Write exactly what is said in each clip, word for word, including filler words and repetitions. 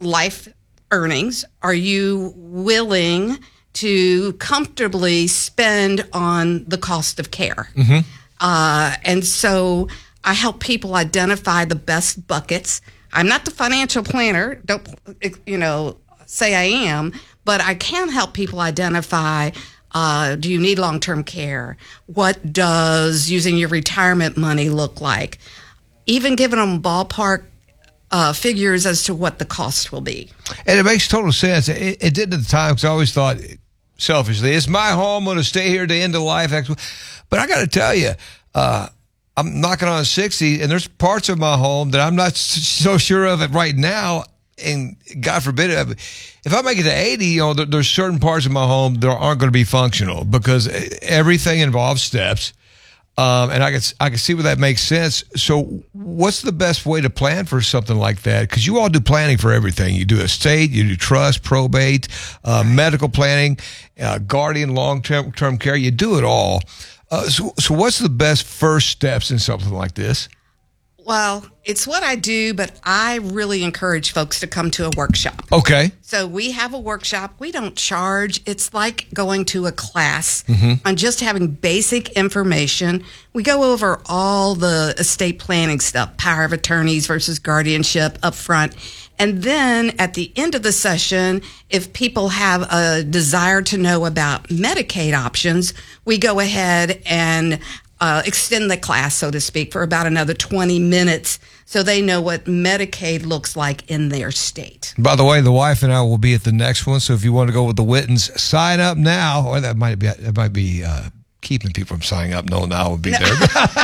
life earnings are you willing to comfortably spend on the cost of care? Mm-hmm. Uh, and so I help people identify the best buckets. I'm not the financial planner, don't, you know, say I am, but I can help people identify, uh, do you need long-term care? What does using your retirement money look like? Even giving them ballpark uh, figures as to what the cost will be. And it makes total sense. It, it did at the time, because I always thought, selfishly, it's my home, I'm going to stay here to the end of life. But I got to tell you, uh, I'm knocking on sixty, and there's parts of my home that I'm not so sure of it right now. And God forbid, if I make it to eighty, you know, there's certain parts of my home that aren't going to be functional because everything involves steps. Um, and I can, I can see where that makes sense. So what's the best way to plan for something like that? Because you all do planning for everything. You do estate, you do trust, probate, uh, medical planning, uh, guardian, long-term term care. You do it all. Uh, so, so what's the best first steps in something like this? Well, it's what I do, but I really encourage folks to come to a workshop. Okay. So we have a workshop. We don't charge. It's like going to a class mm-hmm. on just having basic information. We go over all the estate planning stuff, power of attorneys versus guardianship up front. And then at the end of the session, if people have a desire to know about Medicaid options, we go ahead and Uh, extend the class, so to speak, for about another twenty minutes so they know what Medicaid looks like in their state. By the way, the wife and I will be at the next one, so if you want to go with the Wittens, sign up now. Or that might be that might be uh, keeping people from signing up, knowing I will be no. there.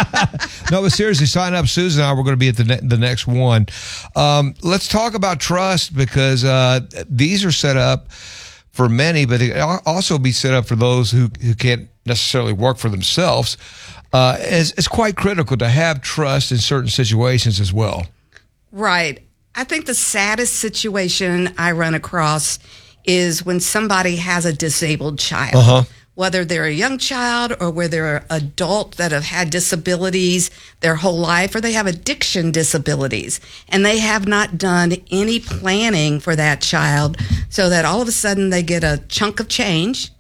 No, but seriously, sign up. Susan and I, we're going to be at the, ne- the next one. Um, let's talk about trust, because uh, these are set up for many, but they also be set up for those who, who can't necessarily work for themselves. Uh, it's, it's quite critical to have trust in certain situations as well. Right. I think the saddest situation I run across is when somebody has a disabled child, uh-huh. whether they're a young child or whether they're an adult that have had disabilities their whole life, or they have addiction disabilities, and they have not done any planning for that child, so that all of a sudden they get a chunk of change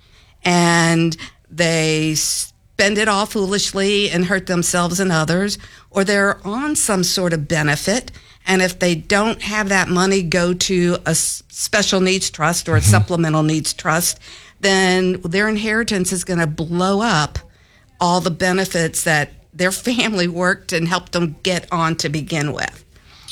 and they spend it all foolishly and hurt themselves and others, or they're on some sort of benefit, and if they don't have that money go to a special needs trust or a mm-hmm. supplemental needs trust, then their inheritance is going to blow up all the benefits that their family worked and helped them get on to begin with.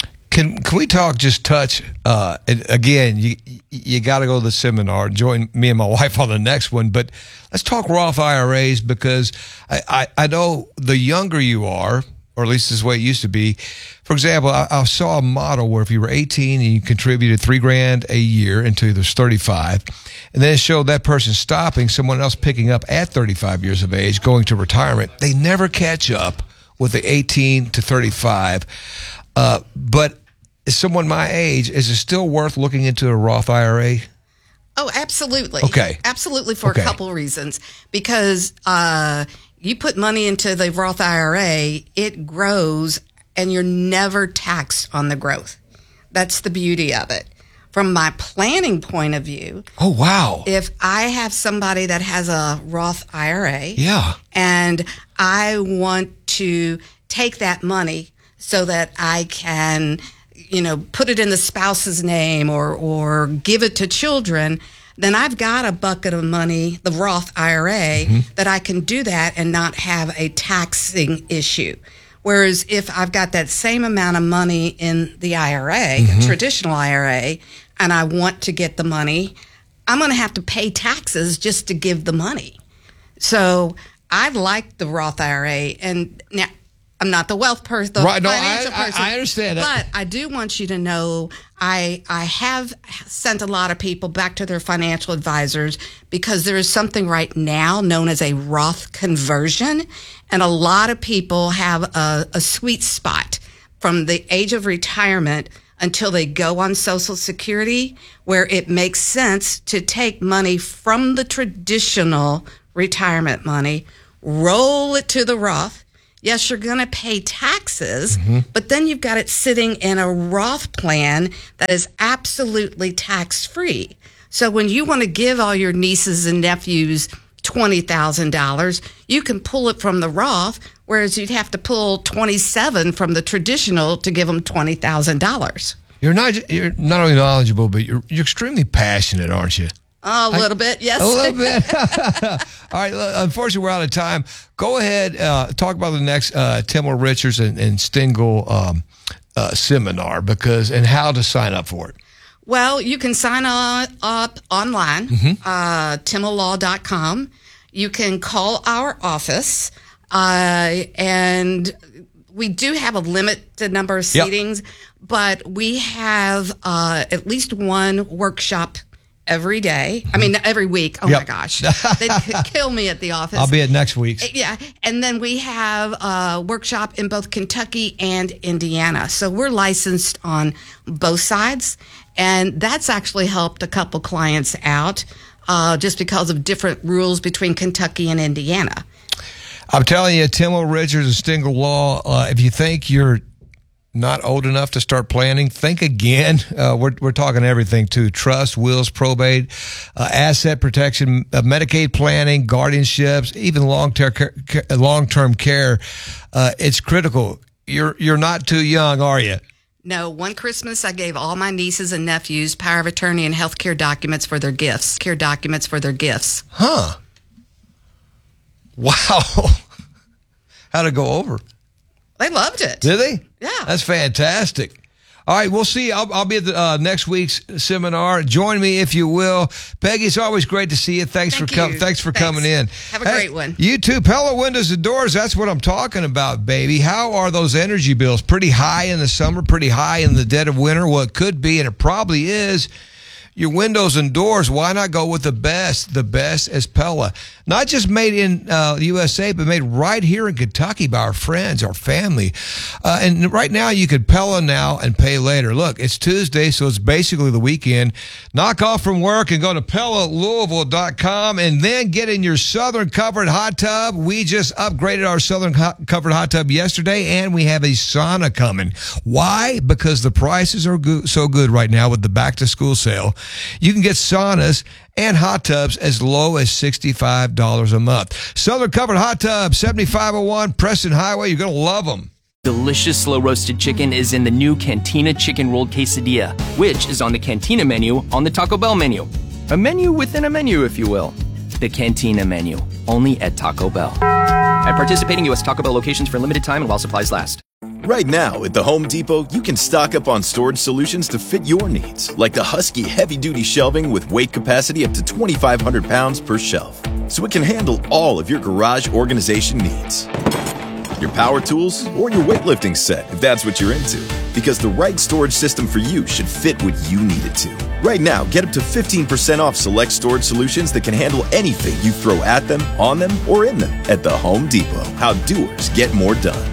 Can can we talk, just touch, uh, again, you you got to go to the seminar, join me and my wife on the next one, but let's talk Roth I R As, because I, I, I know the younger you are, or at least this is the way it used to be. For example, I, I saw a model where if you were eighteen and you contributed three grand a year until there's thirty-five, and then it showed that person stopping, someone else picking up at thirty-five years of age, going to retirement. They never catch up with the eighteen to thirty-five. Uh, but as someone my age, is it still worth looking into a Roth I R A? Oh, absolutely. Okay. Absolutely, for okay. a couple of reasons. Because uh, you put money into the Roth I R A, it grows, and you're never taxed on the growth. That's the beauty of it. From my planning point of view, oh wow! if I have somebody that has a Roth I R A, yeah, and I want to take that money so that I can, you know, put it in the spouse's name or or give it to children, then I've got a bucket of money, the Roth I R A, mm-hmm. that I can do that and not have a taxing issue. Whereas if I've got that same amount of money in the I R A, mm-hmm. a traditional I R A, and I want to get the money, I'm going to have to pay taxes just to give the money. So I like the Roth I R A, and now I'm not the wealth person, the right, no, financial I, person. I, I understand that. But I do want you to know I I have sent a lot of people back to their financial advisors because there is something right now known as a Roth conversion. And a lot of people have a, a sweet spot from the age of retirement until they go on Social Security, where it makes sense to take money from the traditional retirement money, roll it to the Roth, yes, you're going to pay taxes, mm-hmm. but then you've got it sitting in a Roth plan that is absolutely tax-free. So when you want to give all your nieces and nephews twenty thousand dollars, you can pull it from the Roth, whereas you'd have to pull twenty-seven from the traditional to give them twenty thousand dollars. You're not you're not only knowledgeable, but you're you're extremely passionate, aren't you? A little I, bit, yes. A little bit. All right, unfortunately, we're out of time. Go ahead, uh, talk about the next uh, Timmel Richards and, and Stengel um, uh, seminar, because and how to sign up for it. Well, you can sign on, up online, mm-hmm. uh, timmel law dot com. You can call our office, uh, and we do have a limited number of seatings, yep. but we have uh, at least one workshop every day. I mean, every week. Oh, yep. my gosh. They'd kill me at the office. I'll be at next week's. Yeah. And then we have a workshop in both Kentucky and Indiana. So we're licensed on both sides. And that's actually helped a couple clients out uh, just because of different rules between Kentucky and Indiana. I'm telling you, Timmel Richards and Stengel Law, uh, if you think you're not old enough to start planning, think again. Uh, we're we're talking everything too: trust, wills, probate, uh, asset protection, uh, Medicaid planning, guardianships, even long term long term care. Uh, it's critical. You're you're not too young, are you? No. One Christmas, I gave all my nieces and nephews power of attorney and health care documents for their gifts. Care documents for their gifts. Huh. Wow. How'd it go over? They loved it. Did they? Yeah. That's fantastic. All right, we'll see. I'll, I'll be at the, uh, next week's seminar. Join me if you will. Peggy, it's always great to see you. Thanks Thank for coming. Thanks for Thanks. coming in. Have a hey, great one. You too. Pella Windows and Doors. That's what I'm talking about, baby. How are those energy bills? Pretty high in the summer, pretty high in the dead of winter. Well, it could be, and it probably is. Your windows and doors, why not go with the best? The best is Pella. Not just made in uh, the U S A, but made right here in Kentucky by our friends, our family. Uh, and right now, you could Pella now and pay later. Look, it's Tuesday, so it's basically the weekend. Knock off from work and go to Pella Louisville dot com and then get in your Southern Covered Hot Tub. We just upgraded our Southern Covered Hot Tub yesterday, and we have a sauna coming. Why? Because the prices are go- so good right now with the back-to-school sale. You can get saunas and hot tubs as low as sixty-five dollars a month. Southern Covered Hot Tub, seventy-five oh one Preston Highway. You're going to love them. Delicious slow-roasted chicken is in the new Cantina Chicken Rolled Quesadilla, which is on the Cantina menu on the Taco Bell menu. A menu within a menu, if you will. The Cantina menu, only at Taco Bell. At participating U S Taco Bell locations for a limited time and while supplies last. Right now, at the Home Depot, you can stock up on storage solutions to fit your needs, like the Husky heavy-duty shelving with weight capacity up to twenty-five hundred pounds per shelf, so it can handle all of your garage organization needs. Your power tools, or your weightlifting set, if that's what you're into, because the right storage system for you should fit what you need it to. Right now, get up to fifteen percent off select storage solutions that can handle anything you throw at them, on them, or in them at the Home Depot. How doers get more done.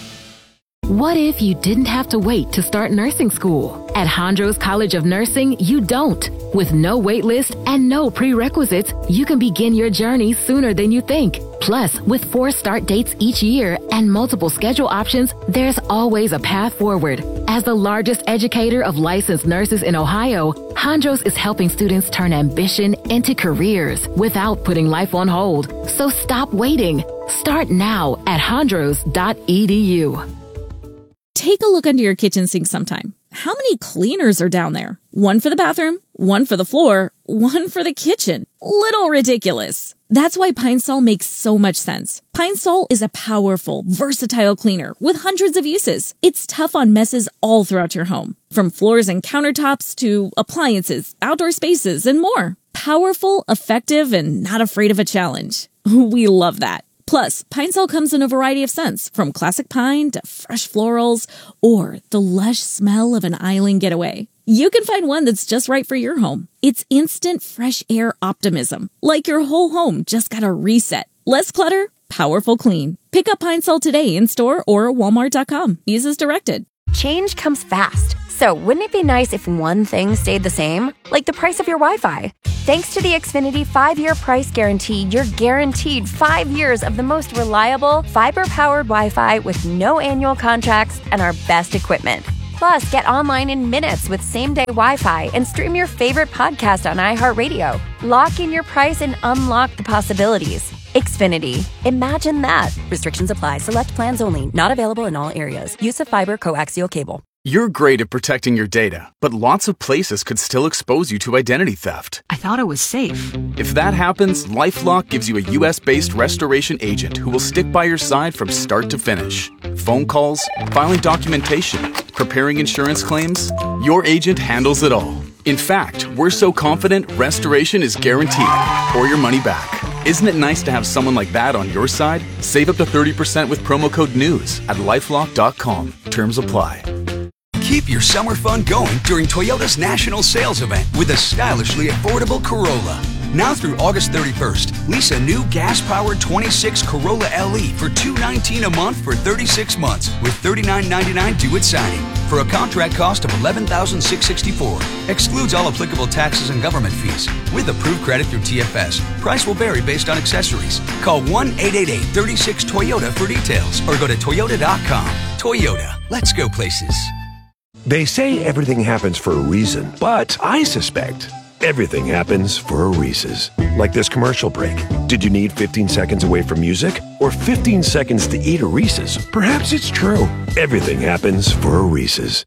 What if you didn't have to wait to start nursing school? At Hondros College of Nursing, you don't. With no wait list and no prerequisites, you can begin your journey sooner than you think. Plus, with four start dates each year and multiple schedule options, there's always a path forward. As the largest educator of licensed nurses in Ohio, Hondros is helping students turn ambition into careers without putting life on hold. So stop waiting. Start now at hondros dot e d u. Take a look under your kitchen sink sometime. How many cleaners are down there? One for the bathroom, one for the floor, one for the kitchen. Little ridiculous. That's why Pine Sol makes so much sense. Pine Sol is a powerful, versatile cleaner with hundreds of uses. It's tough on messes all throughout your home, from floors and countertops to appliances, outdoor spaces, and more. Powerful, effective, and not afraid of a challenge. We love that. Plus, Pine Sol comes in a variety of scents, from classic pine to fresh florals, or the lush smell of an island getaway. You can find one that's just right for your home. It's instant fresh air optimism, like your whole home just got a reset. Less clutter, powerful clean. Pick up Pine Sol today in store or walmart dot com. Use as directed. Change comes fast, so wouldn't it be nice if one thing stayed the same? Like the price of your Wi-Fi. Thanks to the Xfinity five-year price guarantee, you're guaranteed five years of the most reliable, fiber-powered Wi-Fi with no annual contracts and our best equipment. Plus, get online in minutes with same-day Wi-Fi and stream your favorite podcast on iHeartRadio. Lock in your price and unlock the possibilities. Xfinity. Imagine that. Restrictions apply. Select plans only. Not available in all areas. Use of fiber coaxial cable. You're great at protecting your data, but lots of places could still expose you to identity theft. I thought it was safe. If that happens, LifeLock gives you a U S-based restoration agent who will stick by your side from start to finish. Phone calls, filing documentation, preparing insurance claims, your agent handles it all. In fact, we're so confident restoration is guaranteed or your money back. Isn't it nice to have someone like that on your side? Save up to thirty percent with promo code NEWS at lifelock dot com. Terms apply. Keep your summer fun going during Toyota's national sales event with a stylishly affordable Corolla. Now through August thirty-first, lease a new gas-powered twenty-six Corolla L E for two hundred nineteen dollars a month for thirty-six months with thirty-nine ninety-nine due at signing for a contract cost of eleven thousand six hundred sixty-four dollars. Excludes all applicable taxes and government fees. With approved credit through T F S. Price will vary based on accessories. Call one eight eight eight, three six, Toyota for details or go to toyota dot com. Toyota, let's go places. They say everything happens for a reason, but I suspect everything happens for a Reese's. Like this commercial break. Did you need fifteen seconds away from music? Or fifteen seconds to eat a Reese's? Perhaps it's true. Everything happens for a Reese's.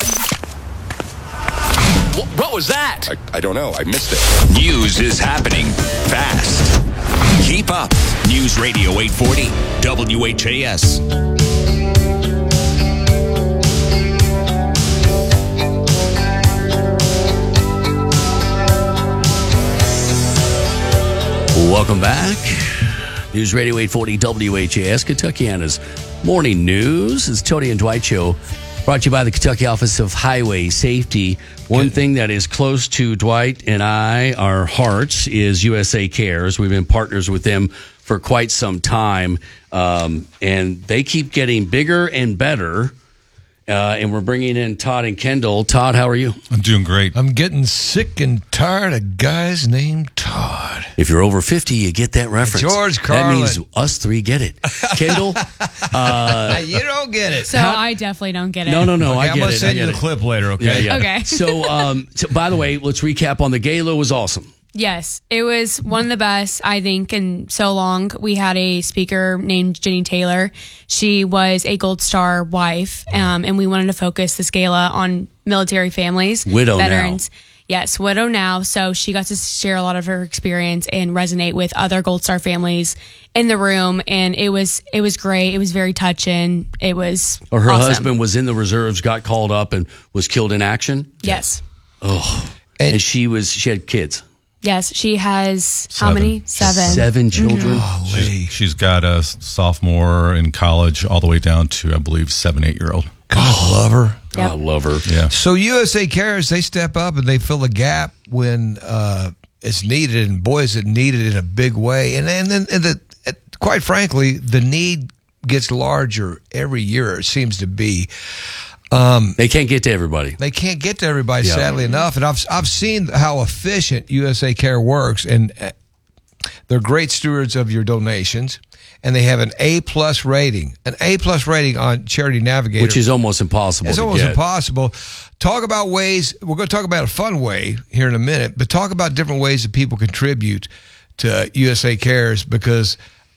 What was that? I, I don't know. I missed it. News is happening fast. Keep up. News Radio eight forty W H A S. Welcome back. News Radio eight forty W H A S, Kentuckiana's morning news. It's Tony and Dwight Show, brought to you by the Kentucky Office of Highway Safety. One thing that is close to Dwight and I, our hearts, is U S A Cares. We've been partners with them for quite some time, um, and they keep getting bigger and better. Uh, and we're bringing in Todd and Kendall. Todd, how are you? I'm doing great. I'm getting sick and tired of guys named Todd. If you're over fifty, you get that reference. George Carlin. That means us three get it. Kendall? Uh, you don't get it. So how, I definitely don't get it. No, no, no. Okay, I get I'm gonna it. send you get the it. clip later, okay? Yeah, yeah. Okay. So, um, so, by the way, let's recap on the gala. Was awesome. Yes, it was one of the best, I think, in so long. We had a speaker named Jenny Taylor. She was a Gold Star wife, um, and we wanted to focus this gala on military families. Widow veterans. now. Yes, widow now. So she got to share a lot of her experience and resonate with other Gold Star families in the room. And it was it was great. It was very touching. It was Or her awesome. husband was in the reserves, got called up, and was killed in action. Yes. Oh, and, and she was she had kids. Yes, she has Seven. how many? Seven. Seven children. Mm-hmm. She's, she's got a sophomore in college all the way down to, I believe, seven, eight year old. God, I love her. Yep. I love her. Yeah. So U S A Cares, they step up and they fill the gap when uh, it's needed, and boy, is it needed in a big way. And and then and the, quite frankly, the need gets larger every year. It seems to be. Um, they can't get to everybody. They can't get to everybody, yeah. sadly enough. And I've I've seen how efficient U S A Care works, and they're great stewards of your donations. And they have an A plus rating, an A plus rating on Charity Navigator, which is almost impossible. It's to almost get. impossible. Talk about ways. We're going to talk about a fun way here in a minute, but talk about different ways that people contribute to U S A Cares, because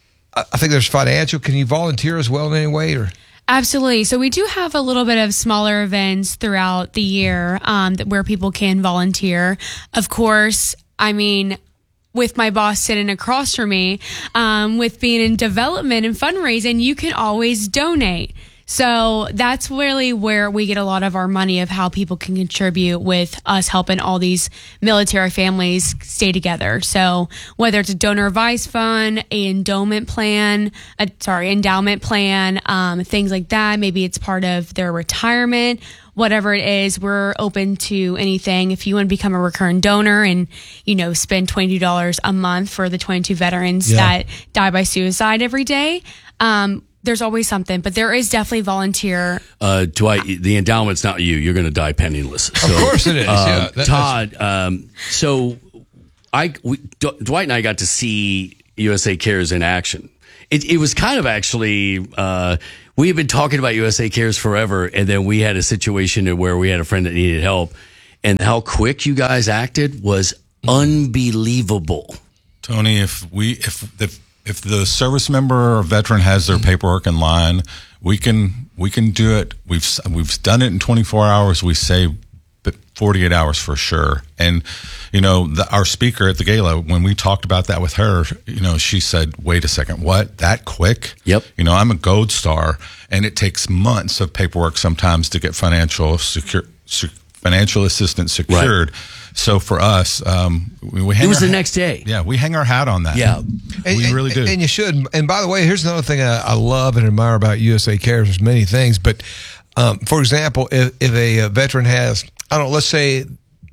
I think there's financial. Can you volunteer as well in any way, or? Absolutely. So we do have a little bit of smaller events throughout the year um, that where people can volunteer. Of course, I mean, with my boss sitting across from me, um, with being in development and fundraising, you can always donate. So that's really where we get a lot of our money of how people can contribute with us helping all these military families stay together. So whether it's a donor advice fund, a endowment plan, a, sorry, endowment plan, um, things like that. Maybe it's part of their retirement. Whatever it is, we're open to anything. If you want to become a recurring donor and, you know, spend twenty-two dollars a month for the twenty-two veterans yeah. that die by suicide every day, um, there's always something, but there is definitely volunteer. Uh, Dwight, the endowment's not you. You're going to die penniless. So, of course it is. Um, yeah, that, Todd, um, so I we, D- Dwight and I got to see U S A Cares in action. It, it was kind of actually, uh, we had been talking about U S A Cares forever, and then we had a situation where we had a friend that needed help, and how quick you guys acted was unbelievable. Tony, if we if if if the service member or veteran has their paperwork in line, we can we can do it. We've we've done it in twenty-four hours. We say forty-eight hours for sure. And you know, the, our speaker at the gala, when we talked about that with her, you know, she said, "Wait a second, what? That quick?" Yep. You know, I'm a Gold Star, and it takes months of paperwork sometimes to get financial secure. Sec- financial assistance secured. Right. So for us, um, we, we hang it was our, the next day. Yeah, we hang our hat on that. Yeah, and, we and, really do. And you should. And by the way, here's another thing I, I love and admire about U S A Cares. There's many things, but um, for example, if, if a, a veteran has, I don't know, let's say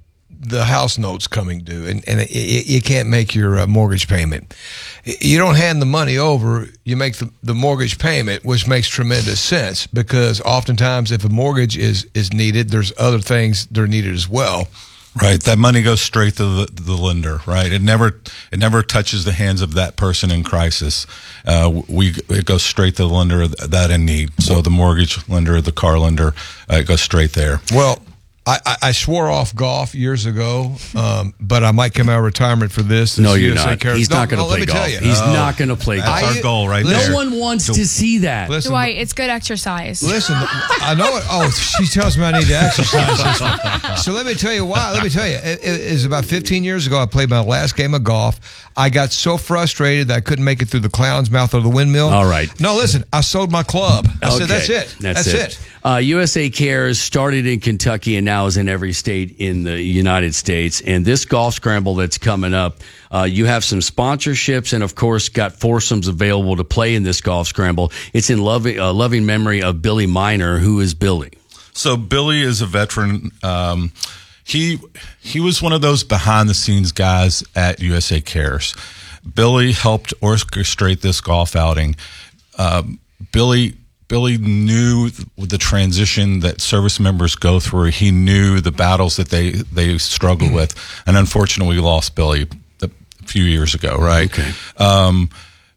the house note's coming due, and, and it, it, you can't make your uh, mortgage payment. You don't hand the money over, you make the, the mortgage payment, which makes tremendous sense, because oftentimes if a mortgage is, is needed, there's other things that are needed as well. Right, that money goes straight to the, the lender. Right, it never it never touches the hands of that person in crisis. Uh, we it goes straight to the lender that in need. So the mortgage lender, the car lender, uh, it goes straight there. Well, I, I, I swore off golf years ago, um, but I might come out of retirement for this. this no, you're U S A not. Cares. He's no, not going to no, play let me golf. tell you. He's Oh. not going to play golf. That's our goal right no there. No one wants so, to see that. Listen, Dwight, it's good exercise. Listen, I know it. Oh, she tells me I need to exercise. So let me tell you why. Let me tell you. It, it was about fifteen years ago. I played my last game of golf. I got so frustrated that I couldn't make it through the clown's mouth of the windmill. All right. No, listen, I sold my club. I okay. said, that's it. That's, that's it. it. Uh, U S A Cares started in Kentucky and now is in every state in the United States. And this golf scramble that's coming up, uh, you have some sponsorships and, of course, got foursomes available to play in this golf scramble. It's in loving, uh, loving memory of Billy Miner. Who is Billy? So Billy is a veteran. Um, he he was one of those behind-the-scenes guys at U S A Cares. Billy helped orchestrate this golf outing. Um, Billy... Billy knew the transition that service members go through. He knew the battles that they, they struggle with. And unfortunately, we lost Billy a few years ago, right? Okay. Um,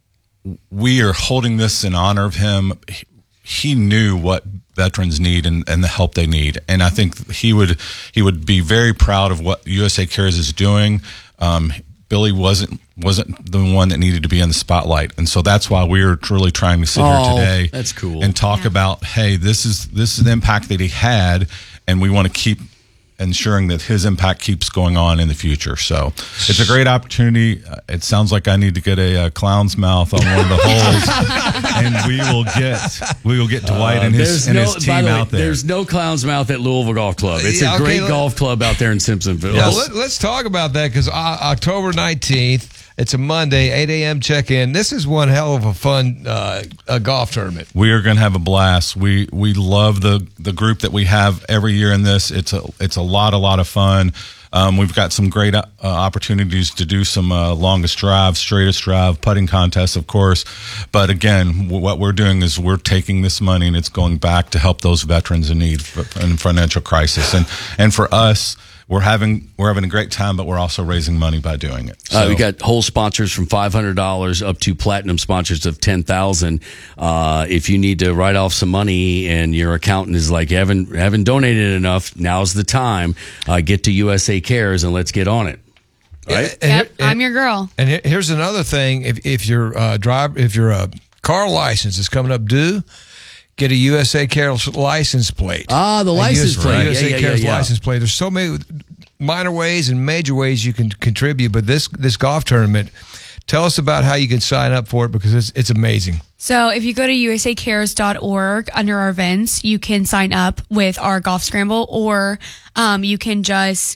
we are holding this in honor of him. He, he knew what veterans need and, and the help they need. And I think he would he would be very proud of what U S A Cares is doing. Um, Billy wasn't wasn't the one that needed to be in the spotlight, and so that's why we're truly trying to sit oh, here today. That's cool. And talk yeah. about, hey, this is this is the impact that he had, and we want to keep ensuring that his impact keeps going on in the future. So it's a great opportunity. Uh, it sounds like I need to get a, a clown's mouth on one of the holes, and we will get we will get Dwight uh, and his and no, his team by the way, out there. There's no clown's mouth at Louisville Golf Club. It's Yeah, a okay, great let, golf club out there in Simpsonville. Yeah, let, let's talk about that, because uh, October nineteenth, it's a Monday, eight a.m. check-in. This is one hell of a fun uh, a golf tournament. We are going to have a blast. We we love the the group that we have every year in this. It's a it's a lot a lot of fun. Um, we've got some great uh, opportunities to do some uh, longest drive, straightest drive, putting contests, of course. But again, w- what we're doing is we're taking this money and it's going back to help those veterans in need for, in financial crisis. And and for us, we're having we're having a great time, but we're also raising money by doing it. So, uh, we got whole sponsors from five hundred dollars up to platinum sponsors of ten thousand dollars. Uh, if you need to write off some money and your accountant is like, haven't haven't donated enough, now's the time. Uh, get to U S A Cares and let's get on it. Right? And, Yep, and, I'm your girl. And here- here's another thing: if if your uh, drive, if your uh, car license is coming up due, get a U S A Cares license plate. Ah, the A license U S, plate. U S A Yeah, yeah, Cares yeah, yeah. license plate. There's so many minor ways and major ways you can contribute, but this this golf tournament, tell us about how you can sign up for it, because it's it's amazing. So if you go to U S A cares dot org under our events, you can sign up with our golf scramble, or um, you can just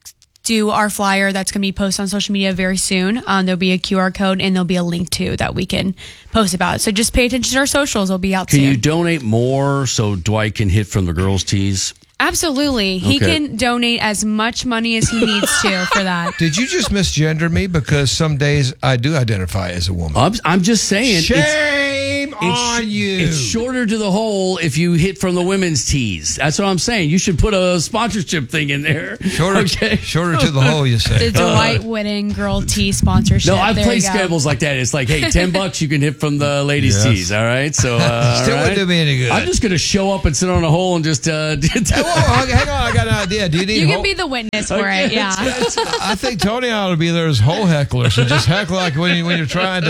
do our flyer that's going to be posted on social media very soon. Um, there'll be a Q R code and there'll be a link too that we can post about. So just pay attention to our socials. They'll be out Can soon. you donate more so Dwight can hit from the girls' tees? Absolutely. He Okay. can donate as much money as he needs to for that. Did you just misgender me? Because some days I do identify as a woman. I'm, I'm just saying. it's- Shame on you. It's shorter to the hole if you hit from the women's tees. That's what I'm saying. You should put a sponsorship thing in there. Shorter, okay. shorter to the hole, you say. The Dwight Wooden girl tee sponsorship. No, I've there played scrambles like that. It's like, hey, ten bucks you can hit from the ladies' yes. tees. All right, so uh, still right? wouldn't do me any good. I'm just gonna show up and sit on a hole and just. Uh, hey, whoa, hang on, I got an idea. Do you need? You can hole? be the witness for okay. it. Yeah. I think Tony ought to be there as hole heckler. So just heckle like when, you, when you're trying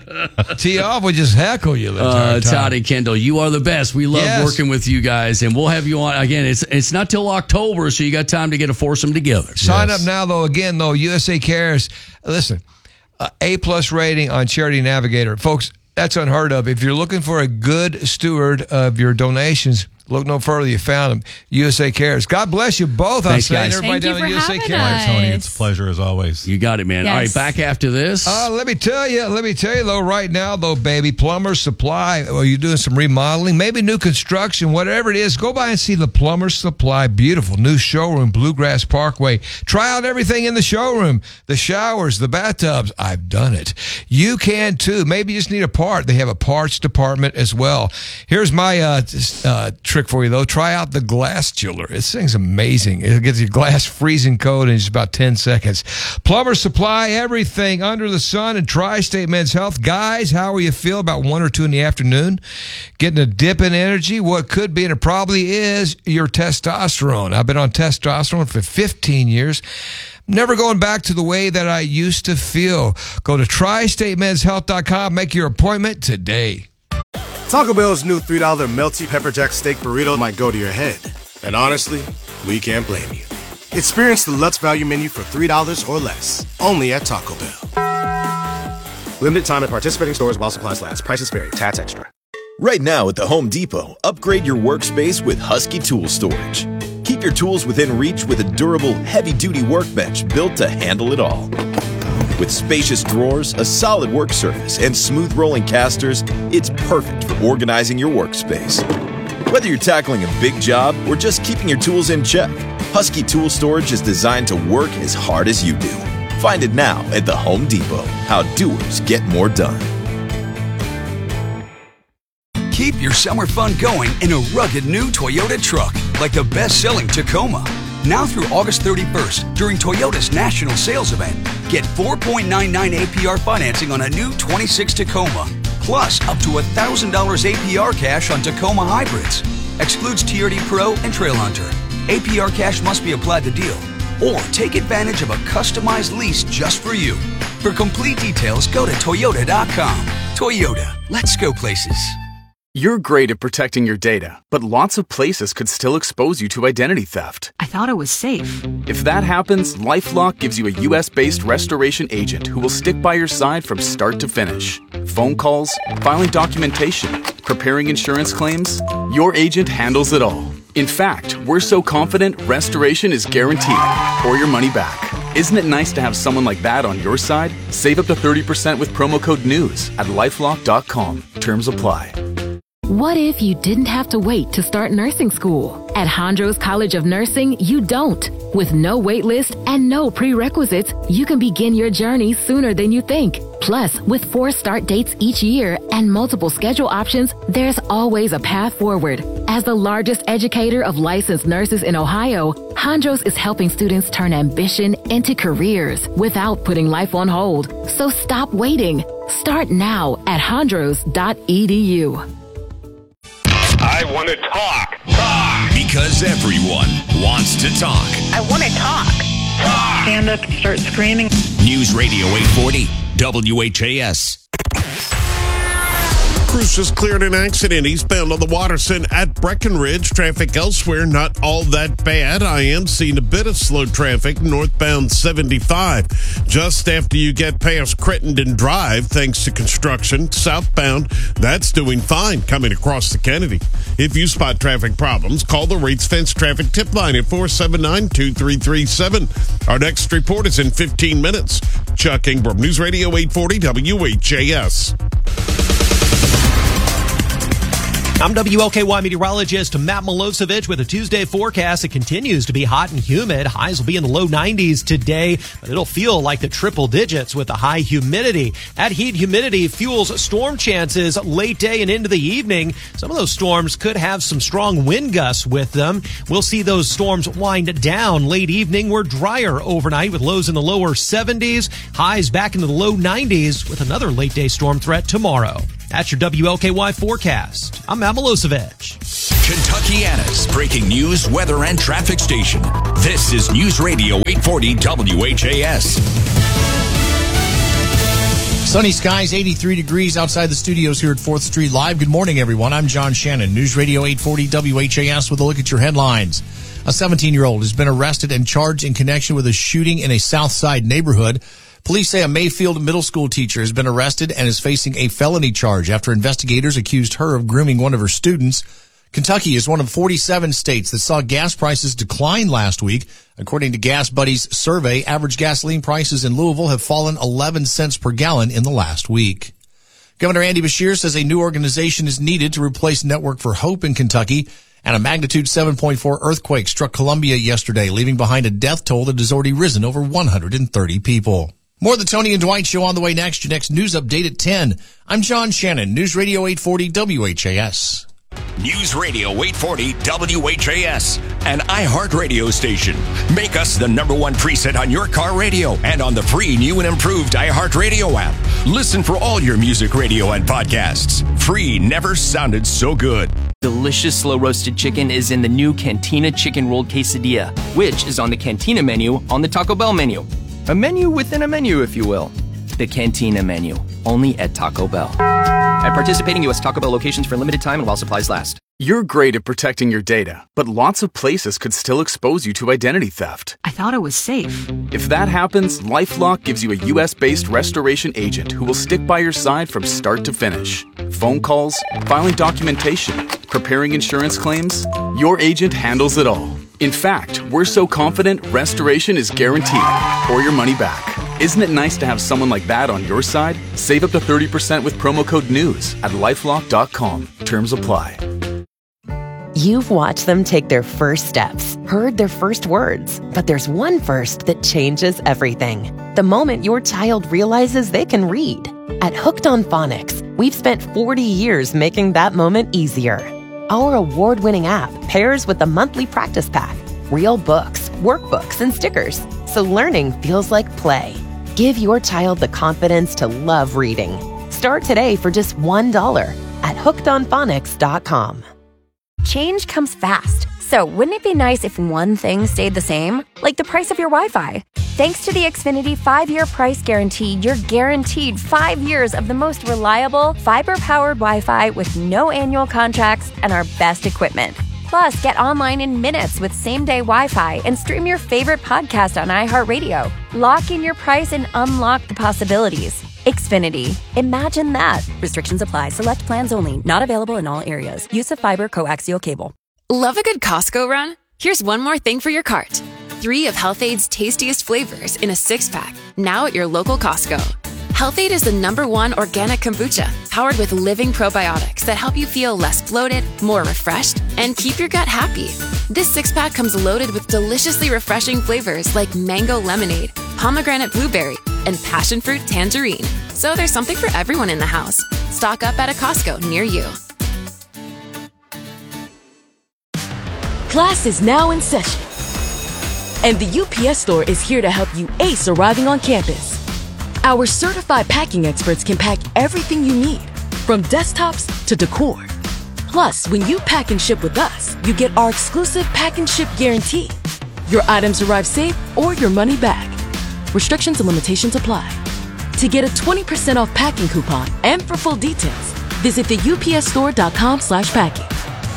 to tee off, we just heckle you. The uh, time. Toddy Kendall, you are the best. We love yes. working with you guys, and we'll have you on again. It's it's not till October, so you got time to get a foursome together. Sign yes. up now, though. Again, though, U S A Cares. Listen, uh, A plus rating on Charity Navigator, folks. That's unheard of. If you're looking for a good steward of your donations, look no further. You found them. U S A Cares. God bless you both. Thanks, I'm saying guys. everybody Thank down you at for U S A having Cares. us. Tony, it's a pleasure as always. You got it, man. Yes. All right, back after this. Uh, let me tell you, let me tell you though, right now though, baby, Plumber Supply. Are you doing some remodeling? Maybe new construction, whatever it is. Go by and see the Plumber Supply. Beautiful new showroom, Bluegrass Parkway. Try out everything in the showroom. The showers, the bathtubs. I've done it. You can too. Maybe you just need a part. They have a parts department as well. Here's my uh, uh, trick for you though. Try out the glass chiller. This thing's amazing. It gets your glass freezing cold in just about ten seconds. Plumber Supply, everything under the sun and Tri-State Men's Health. Guys, how will you feel about one or two in the afternoon? Getting a dip in energy? What could be, and it probably is, your testosterone. I've been on testosterone for fifteen years. Never going back to the way that I used to feel. Go to tri state men's health dot com. Make your appointment today. Taco Bell's new three dollar Melty Pepper Jack Steak Burrito might go to your head. And honestly, we can't blame you. Experience the Lutz Value Menu for three dollars or less. Only at Taco Bell. Limited time at participating stores while supplies last. Prices vary. Tax extra. Right now at the Home Depot, upgrade your workspace with Husky Tool Storage. Keep your tools within reach with a durable, heavy-duty workbench built to handle it all. With spacious drawers, a solid work surface, and smooth rolling casters, it's perfect for organizing your workspace. Whether you're tackling a big job or just keeping your tools in check, Husky Tool Storage is designed to work as hard as you do. Find it now at the Home Depot. How doers get more done. Keep your summer fun going in a rugged new Toyota truck, like the best-selling Tacoma. Now through August thirty-first, during Toyota's national sales event, get four point nine nine A P R financing on a new twenty-six Tacoma, plus up to one thousand dollars A P R cash on Tacoma hybrids. Excludes T R D Pro and Trail Hunter. A P R cash must be applied to deal. Or take advantage of a customized lease just for you. For complete details, go to toyota dot com. Toyota, let's go places. You're great at protecting your data, but lots of places could still expose you to identity theft. I thought it was safe. If that happens, LifeLock gives you a U S-based restoration agent who will stick by your side from start to finish. Phone calls, filing documentation, preparing insurance claims, your agent handles it all. In fact, we're so confident restoration is guaranteed or your money back. Isn't it nice to have someone like that on your side? Save up to thirty percent with promo code NEWS at lifelock dot com. Terms apply. What if you didn't have to wait to start nursing school? At Hondros College of Nursing, you don't. With no wait list and no prerequisites, you can begin your journey sooner than you think. Plus, with four start dates each year and multiple schedule options, there's always a path forward. As the largest educator of licensed nurses in Ohio, Hondros is helping students turn ambition into careers without putting life on hold. So stop waiting. Start now at hondros dot e d u. I want to talk. Talk. Because everyone wants to talk. I want to talk. Talk. Stand up and start screaming. News Radio eight forty, W H A S. Crews just cleared an accident eastbound on the Watterson at Breckenridge. Traffic elsewhere not all that bad. I am seeing a bit of slow traffic northbound seventy-five. Just after you get past Crittenden Drive, thanks to construction. Southbound, that's doing fine coming across the Kennedy. If you spot traffic problems, call the Rates Fence Traffic Tip Line at four seven nine, two three three seven. Our next report is in fifteen minutes. Chuck Ingram, News Radio eight forty W H A S. I'm W L K Y meteorologist Matt Milosevic with a Tuesday forecast. It continues to be hot and humid. Highs will be in the low nineties today, but it'll feel like the triple digits with the high humidity. That heat humidity fuels storm chances late day and into the evening. Some of those storms could have some strong wind gusts with them. We'll see those storms wind down late evening. We're drier overnight with lows in the lower seventies, highs back into the low nineties with another late day storm threat tomorrow. That's your W L K Y forecast. I'm Matt Milosevic. Kentuckiana's breaking news, weather, and traffic station. This is News Radio eight forty W H A S. Sunny skies, eighty-three degrees outside the studios here at fourth Street Live. Good morning, everyone. I'm John Shannon, News Radio eight forty W H A S with a look at your headlines. A seventeen-year-old has been arrested and charged in connection with a shooting in a South Side neighborhood. Police say a Mayfield middle school teacher has been arrested and is facing a felony charge after investigators accused her of grooming one of her students. Kentucky is one of forty-seven states that saw gas prices decline last week. According to Gas Buddy's survey, average gasoline prices in Louisville have fallen eleven cents per gallon in the last week. Governor Andy Beshear says a new organization is needed to replace Network for Hope in Kentucky. And a magnitude seven point four earthquake struck Columbia yesterday, leaving behind a death toll that has already risen over one hundred thirty people. More of the Tony and Dwight Show on the way next. Your next news update at ten. I'm John Shannon, News Radio eight forty W H A S. News Radio eight forty W H A S, an iHeartRadio station. Make us the number one preset on your car radio and on the free new and improved iHeartRadio app. Listen for all your music radio and podcasts. Free never sounded so good. Delicious slow roasted chicken is in the new Cantina Chicken Rolled Quesadilla, which is on the Cantina menu on the Taco Bell menu. A menu within a menu, if you will. The Cantina menu, only at Taco Bell. At participating U S Taco Bell locations for a limited time and while supplies last. You're great at protecting your data, but lots of places could still expose you to identity theft. I thought it was safe. If that happens, LifeLock gives you a U S-based restoration agent who will stick by your side from start to finish. Phone calls, filing documentation, preparing insurance claims, your agent handles it all. In fact, we're so confident restoration is guaranteed or your money back. Isn't it nice to have someone like that on your side? Save up to thirty percent with promo code NEWS at lifelock dot com. Terms apply. You've watched them take their first steps, heard their first words, but there's one first that changes everything. The moment your child realizes they can read. At Hooked on Phonics, we've spent forty years making that moment easier. Our award-winning app pairs with a monthly practice pack, real books, workbooks, and stickers, so learning feels like play. Give your child the confidence to love reading. Start today for just one dollar at hooked on phonics dot com. Change comes fast, so wouldn't it be nice if one thing stayed the same? Like the price of your Wi-Fi. Thanks to the Xfinity five-year price guarantee, you're guaranteed five years of the most reliable, fiber-powered Wi-Fi with no annual contracts and our best equipment. Plus, get online in minutes with same-day Wi-Fi and stream your favorite podcast on iHeartRadio. Lock in your price and unlock the possibilities. Xfinity. Imagine that. Restrictions apply. Select plans only. Not available in all areas. Use of fiber coaxial cable. Love a good Costco run? Here's one more thing for your cart. Three of Health-Aid's tastiest flavors in a six-pack. Now at your local Costco. Health-Aid is the number one organic kombucha, powered with living probiotics that help you feel less bloated, more refreshed, and keep your gut happy. This six-pack comes loaded with deliciously refreshing flavors like mango lemonade, pomegranate blueberry, and passion fruit tangerine. So there's something for everyone in the house. Stock up at a Costco near you. Class is now in session, and the U P S Store is here to help you ace arriving on campus. Our certified packing experts can pack everything you need, from desktops to decor. Plus, when you pack and ship with us, you get our exclusive pack and ship guarantee. Your items arrive safe or your money back. Restrictions and limitations apply. To get a twenty percent off packing coupon and for full details, visit the U P S store dot com slash packing.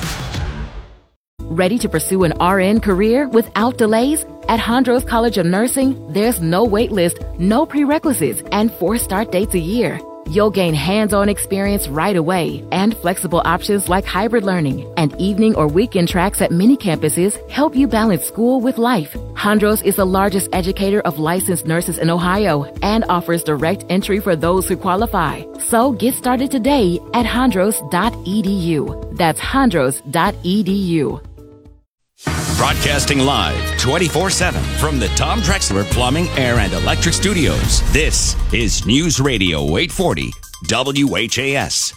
Ready to pursue an R N career without delays? At Hondros College of Nursing, there's no wait list, no prerequisites, and four start dates a year. You'll gain hands-on experience right away and flexible options like hybrid learning and evening or weekend tracks at many campuses help you balance school with life. Hondros is the largest educator of licensed nurses in Ohio and offers direct entry for those who qualify. So get started today at hondros dot e d u. That's hondros dot e d u. Broadcasting live twenty-four seven from the Tom Drexler Plumbing, Air, and Electric Studios. This is News Radio eight forty W H A S.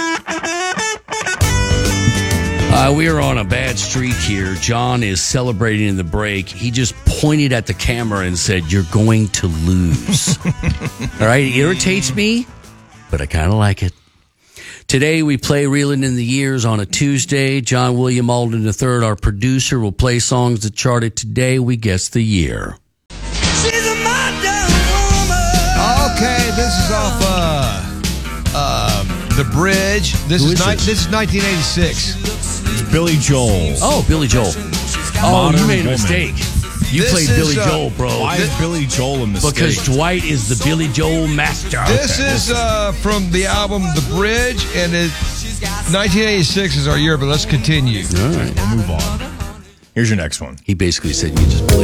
Uh, we are on a bad streak here. John is celebrating in the break. He just pointed at the camera and said, "You're going to lose." All right, it irritates me, but I kind of like it. Today, we play Reeling in the Years on a Tuesday. John William Alden the third, our producer, will play songs that charted today. We guess the year. Okay, this is off uh, um, The Bridge. This Who is, is ni- this? this is nineteen eighty-six. It's Billy Joel. Oh, Billy Joel. Oh, Modern you made a Woman. mistake. You This played is, Billy uh, Joel, bro. Why is Billy Joel a mistake? Because Dwight is the Billy Joel master. This is uh, from the album The Bridge, and it, nineteen eighty-six is our year, but let's continue. All right. We'll move on. Here's your next one. He basically said you just